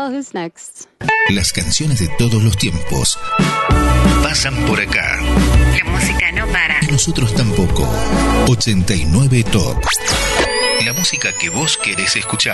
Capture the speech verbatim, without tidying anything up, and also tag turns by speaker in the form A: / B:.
A: Oh, who's next?
B: Las canciones de todos los tiempos pasan por acá.
C: La música no para.
B: Y nosotros tampoco. ochenta y nueve Top. La música que vos querés escuchar.